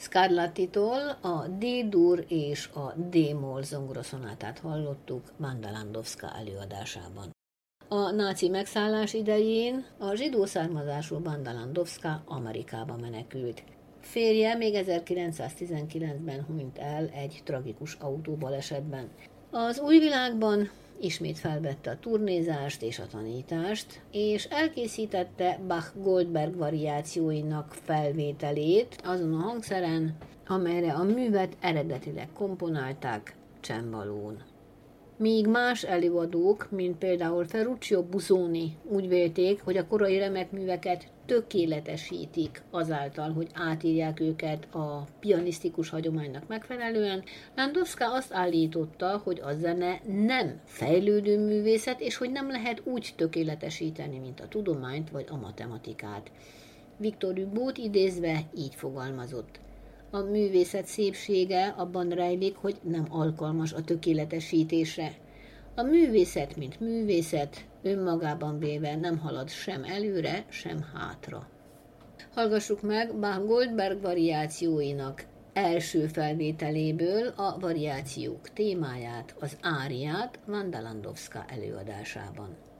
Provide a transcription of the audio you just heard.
Scarlattitól a D-dur és a D-moll zongoraszonátát hallottuk Wanda Landowska előadásában. A náci megszállás idején a zsidó származású Wanda Landowska Amerikába menekült. Férje még 1919-ben hunyt el egy tragikus autóbalesetben. Az új világban ismét felvette a turnézást és a tanítást, és elkészítette Bach-Goldberg variációinak felvételét azon a hangszeren, amelyre a művet eredetileg komponálták, csembalón. Míg más előadók, mint például Ferruccio Busoni úgy vélték, hogy a korai remek műveket tökéletesítik azáltal, hogy átírják őket a pianisztikus hagyománynak megfelelően, Landowska azt állította, hogy a zene nem fejlődő művészet, és hogy nem lehet úgy tökéletesíteni, mint a tudományt vagy a matematikát. Victor Hugo-t idézve így fogalmazott. A művészet szépsége abban rejlik, hogy nem alkalmas a tökéletesítésre. A művészet, mint művészet, önmagában véve nem halad sem előre, sem hátra. Hallgassuk meg Bach-Goldberg variációinak első felvételéből a variációk témáját, az áriát Wanda Landowska előadásában.